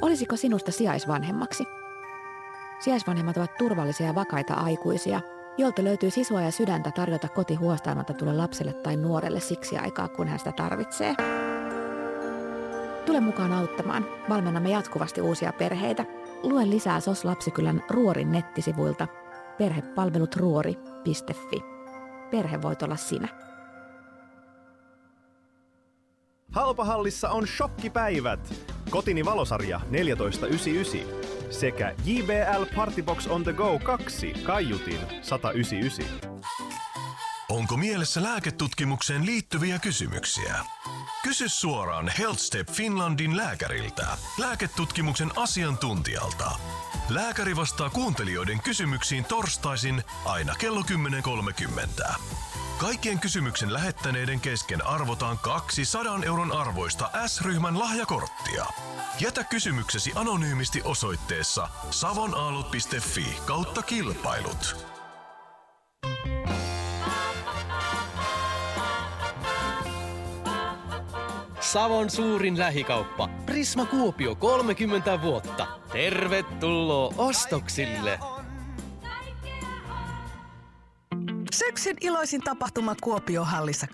Olisiko sinusta sijaisvanhemmaksi? Sijaisvanhemmat ovat turvallisia ja vakaita aikuisia, joilta löytyy sisua ja sydäntä tarjota koti huostaanotetulle lapselle tai nuorelle siksi aikaa, kun hän sitä tarvitsee. Tule mukaan auttamaan. Valmennamme jatkuvasti uusia perheitä. Lue lisää SOS Lapsikylän Ruorin nettisivuilta perhepalvelutruori.fi. Perhe voit olla sinä. Halpahallissa on shokkipäivät. Kotini valosarja 14,99 sekä JBL Partybox on the go 2 kaiutin 199. Onko mielessä lääketutkimukseen liittyviä kysymyksiä? Kysy suoraan HealthStep Finlandin lääkäriltä, lääketutkimuksen asiantuntijalta. Lääkäri vastaa kuuntelijoiden kysymyksiin torstaisin aina kello 10.30. Kaikkien kysymyksen lähettäneiden kesken arvotaan 200 euron arvoista S-ryhmän lahjakorttia. Jätä kysymyksesi anonyymisti osoitteessa savonaalut.fi/kilpailut. Savon suurin lähikauppa. Prisma Kuopio 30 vuotta. Tervetuloa ostoksille! Syksyn iloisin tapahtuma Kuopio-hallissa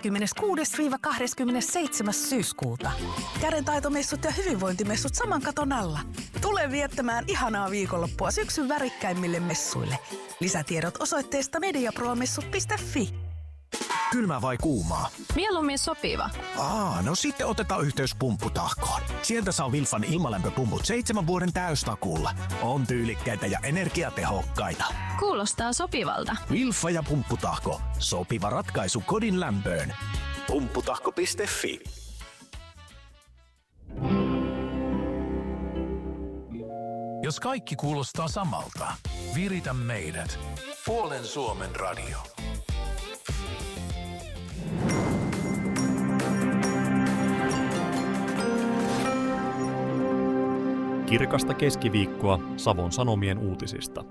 26-27. syyskuuta. Kädentaitomessut ja hyvinvointimessut saman katon alla. Tule viettämään ihanaa viikonloppua syksyn värikkäimmille messuille. Lisätiedot osoitteesta mediapromessut.fi. Kylmä vai kuumaa? Mieluummin sopiva. No sitten otetaan yhteys Pumpputahkoon. Sieltä saa Wilfan ilmalämpöpumput 7 vuoden täystakuulla. On tyylikkäitä ja energiatehokkaita. Kuulostaa sopivalta. Wilfa ja Pumpputahko. Sopiva ratkaisu kodin lämpöön. Pumpputahko.fi. Jos kaikki kuulostaa samalta, viritä meidät. Puolen Suomen radio. Kirkasta keskiviikkoa Savon Sanomien uutisista.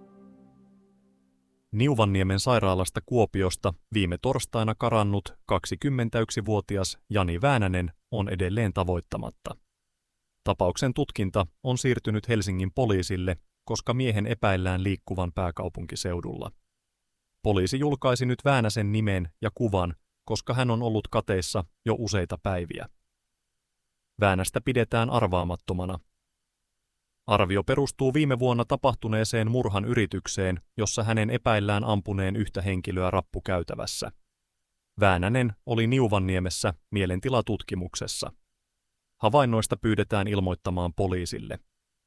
Niuvanniemen sairaalasta Kuopiosta viime torstaina karannut 21-vuotias Jani Väänänen on edelleen tavoittamatta. Tapauksen tutkinta on siirtynyt Helsingin poliisille, koska miehen epäillään liikkuvan pääkaupunkiseudulla. Poliisi julkaisi nyt Väänäsen nimen ja kuvan, koska hän on ollut kateissa jo useita päiviä. Väänästä pidetään arvaamattomana. Arvio perustuu viime vuonna tapahtuneeseen murhan yritykseen, jossa hänen epäillään ampuneen yhtä henkilöä rappukäytävässä. Väänänen oli Niuvanniemessä mielentilatutkimuksessa. Havainnoista pyydetään ilmoittamaan poliisille.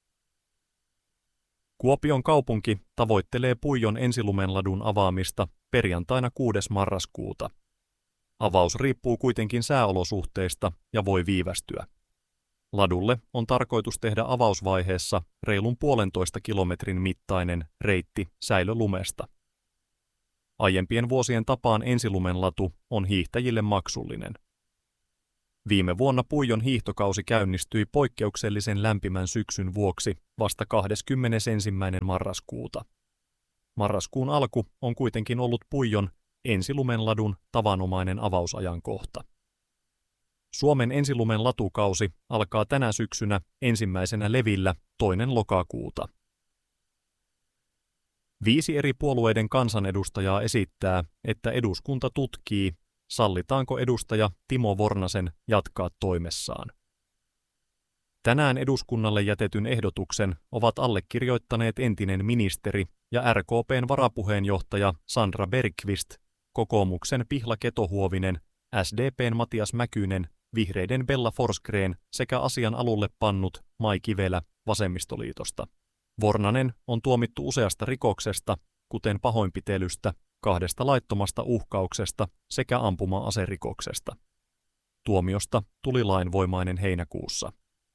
Kuopion kaupunki tavoittelee Puijon ensilumenladun avaamista perjantaina 6. marraskuuta. Avaus riippuu kuitenkin sääolosuhteista ja voi viivästyä. Ladulle on tarkoitus tehdä avausvaiheessa reilun 1,5 kilometrin mittainen reitti säilölumesta. Aiempien vuosien tapaan ensilumenlatu on hiihtäjille maksullinen. Viime vuonna Puijon hiihtokausi käynnistyi poikkeuksellisen lämpimän syksyn vuoksi vasta 21. marraskuuta. Marraskuun alku on kuitenkin ollut Puijon ensilumenladun tavanomainen avausajankohta. Suomen ensilumen latukausi alkaa tänä syksynä ensimmäisenä levillä 2. lokakuuta. 5 eri puolueiden kansanedustajaa esittää, että eduskunta tutkii, sallitaanko edustaja Timo Vornasen jatkaa toimessaan. Tänään eduskunnalle jätetyn ehdotuksen ovat allekirjoittaneet entinen ministeri ja RKP:n varapuheenjohtaja Sandra Bergqvist, kokoomuksen Pihla Keto-Huovinen, SDP:n Matias Mäkynen, Vihreiden Bella Forsgren sekä asian alulle pannut Mai Kivelä Vasemmistoliitosta. Vornanen on tuomittu useasta rikoksesta, kuten pahoinpitelystä, 2 laittomasta uhkauksesta sekä ampuma-aserikoksesta. Tuomiosta tuli lainvoimainen heinäkuussa.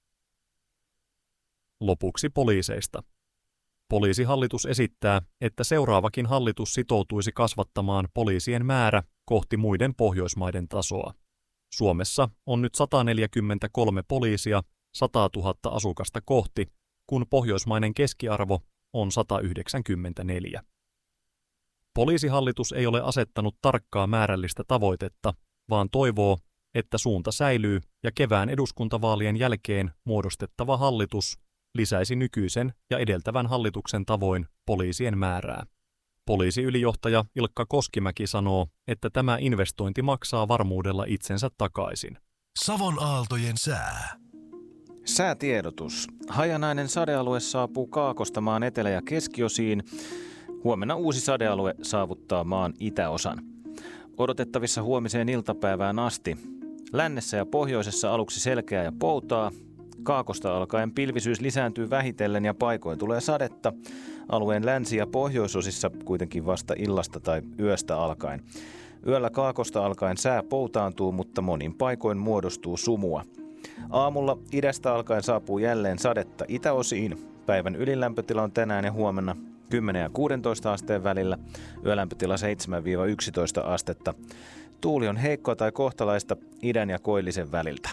Lopuksi poliiseista. Poliisihallitus esittää, että seuraavakin hallitus sitoutuisi kasvattamaan poliisien määrä kohti muiden Pohjoismaiden tasoa. Suomessa on nyt 143 poliisia 100 000 asukasta kohti, kun pohjoismainen keskiarvo on 194. Poliisihallitus ei ole asettanut tarkkaa määrällistä tavoitetta, vaan toivoo, että suunta säilyy ja kevään eduskuntavaalien jälkeen muodostettava hallitus lisäisi nykyisen ja edeltävän hallituksen tavoin poliisien määrää. Poliisiylijohtaja Ilkka Koskimäki sanoo, että tämä investointi maksaa varmuudella itsensä takaisin. Savon aaltojen sää. Säätiedotus. Hajanainen sadealue saapuu Kaakosta maan etelä- ja keskiosiin. Huomenna uusi sadealue saavuttaa maan itäosan. Odotettavissa huomiseen iltapäivään asti. Lännessä ja pohjoisessa aluksi selkeää ja poutaa. Kaakosta alkaen pilvisyys lisääntyy vähitellen ja paikoin tulee sadetta. Alueen länsi- ja pohjoisosissa kuitenkin vasta illasta tai yöstä alkaen. Yöllä Kaakosta alkaen sää poutaantuu, mutta monin paikoin muodostuu sumua. Aamulla idästä alkaen saapuu jälleen sadetta itäosiin. Päivän ylilämpötila on tänään ja huomenna 10 ja 16 asteen välillä. Yölämpötila 7-11 astetta. Tuuli on heikkoa tai kohtalaista idän ja koillisen väliltä.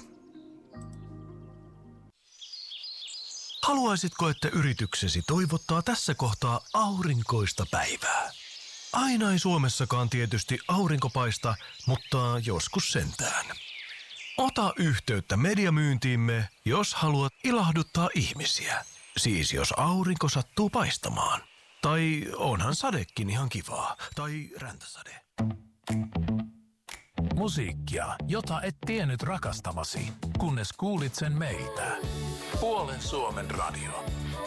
Haluaisitko, että yrityksesi toivottaa tässä kohtaa aurinkoista päivää? Aina ei Suomessakaan tietysti aurinko paista, mutta joskus sentään. Ota yhteyttä mediamyyntiimme, jos haluat ilahduttaa ihmisiä. Siis jos aurinko sattuu paistamaan. Tai onhan sadekin ihan kivaa. Tai räntäsade. Musiikkia, jota et tiennyt rakastavasi, kunnes kuulit sen meiltä. Puolen Suomen radio.